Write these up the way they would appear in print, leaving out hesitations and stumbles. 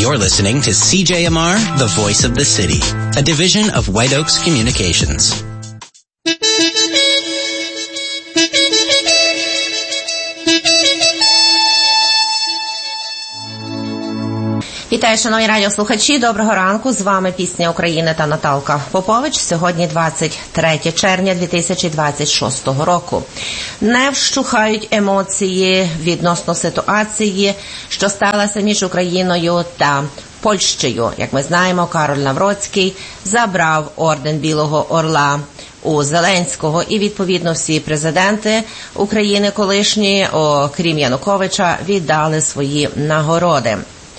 You're listening to CJMR, the voice of the city, a division of White Oaks Communications. Вітаю, шановні радіослухачі, доброго ранку, з вами Пісня України та Наталка Попович. Сьогодні 23 червня 2026 року. Не вщухають емоції відносно ситуації, що сталася між Україною та Польщею. Як ми знаємо, Кароль Навроцький забрав орден Білого Орла у Зеленського, і відповідно всі президенти України колишні, окрім Януковича, віддали свої нагороди.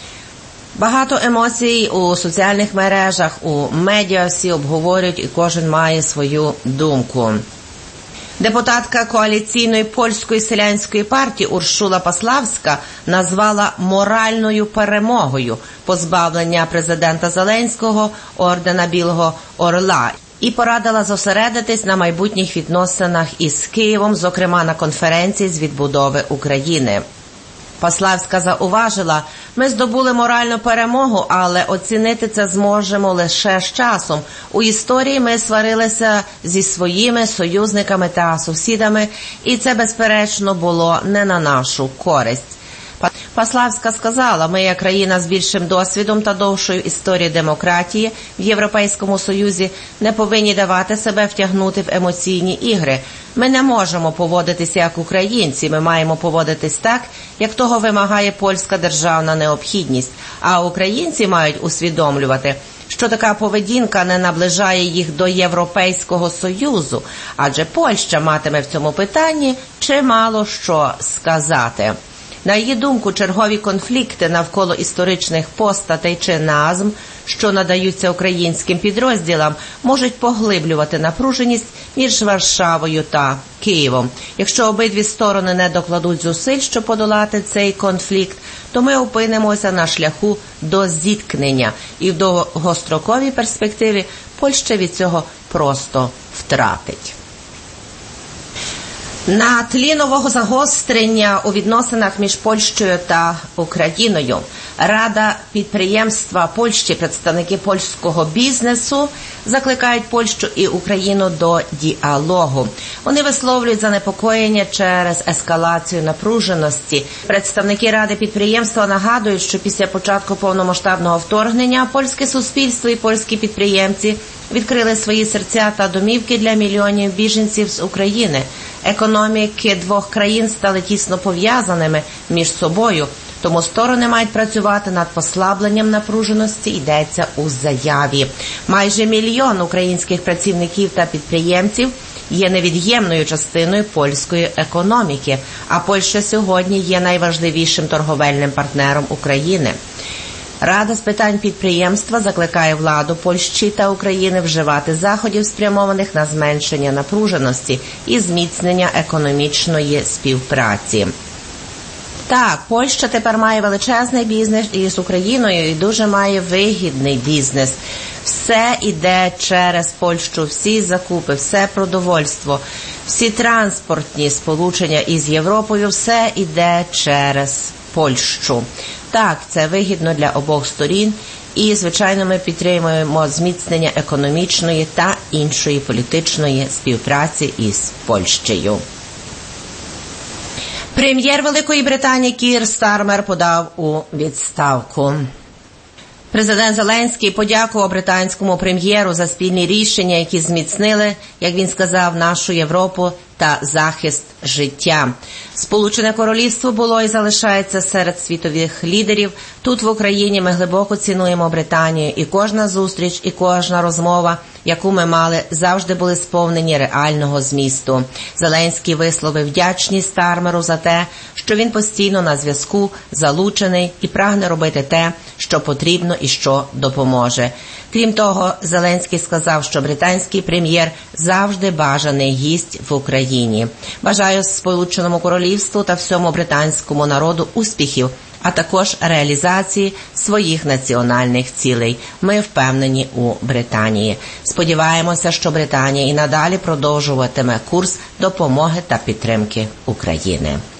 Багато емоцій у соціальних мережах, у медіа, всі обговорюють і кожен має свою думку. Депутатка коаліційної польської селянської партії Уршула Паславська назвала моральною перемогою позбавлення президента Зеленського ордена Білого Орла і порадила зосередитись на майбутніх відносинах із Києвом, зокрема на конференції з відбудови України. Паславська зауважила, ми здобули моральну перемогу, але оцінити це зможемо лише з часом. У історії ми сварилися зі своїми союзниками та сусідами, і це, безперечно, було не на нашу користь. Паславська сказала, ми, як країна з більшим досвідом та довшою історією демократії в Європейському Союзі, не повинні давати себе втягнути в емоційні ігри. Ми не можемо поводитися як українці, ми маємо поводитись так, як того вимагає польська державна необхідність. А українці мають усвідомлювати, що така поведінка не наближає їх до Європейського Союзу, адже Польща матиме в цьому питанні чимало що сказати. На її думку, чергові конфлікти навколо історичних постатей чи назв, що надаються українським підрозділам, можуть поглиблювати напруженість між Варшавою та Києвом. Якщо обидві сторони не докладуть зусиль, щоб подолати цей конфлікт, то ми опинимося на шляху до зіткнення, і в довгостроковій перспективі Польща від цього просто втратить. На тлі нового загострення у відносинах між Польщею та Україною Рада підприємства Польщі, представники польського бізнесу закликають Польщу і Україну до діалогу. Вони висловлюють занепокоєння через ескалацію напруженості. Представники Ради підприємства нагадують, що після початку повномасштабного вторгнення польське суспільство і польські підприємці відкрили свої серця та домівки для мільйонів біженців з України. Економіки двох країн стали тісно пов'язаними між собою, тому сторони мають працювати над послабленням напруженості, йдеться у заяві. Майже 1 мільйон українських працівників та підприємців є невід'ємною частиною польської економіки, а Польща сьогодні є найважливішим торговельним партнером України. Рада з питань підприємства закликає владу Польщі та України вживати заходів, спрямованих на зменшення напруженості і зміцнення економічної співпраці. Так, Польща тепер має величезний бізнес із Україною і дуже має вигідний бізнес. Все йде через Польщу, всі закупи, все продовольство, всі транспортні сполучення із Європою, все йде через Польщу. Так, це вигідно для обох сторін і, звичайно, ми підтримуємо зміцнення економічної та іншої політичної співпраці із Польщею. Прем'єр Великої Британії Кір Стармер подав у відставку. Президент Зеленський подякував британському прем'єру за спільні рішення, які зміцнили, як він сказав, нашу Європу та захист життя. Сполучене Королівство було і залишається серед світових лідерів. Тут в Україні ми глибоко цінуємо Британію, і кожна зустріч, і кожна розмова, яку ми мали, завжди були сповнені реального змісту. Зеленський висловив вдячність Стармеру за те, що він постійно на зв'язку, залучений і прагне робити те, що потрібно і що допоможе. Крім того, Зеленський сказав, що британський прем'єр завжди бажаний гість в Україні. Бажаю Сполученому Королівству та всьому британському народу успіхів, а також реалізації своїх національних цілей. Ми впевнені у Британії. Сподіваємося, що Британія і надалі продовжуватиме курс допомоги та підтримки України.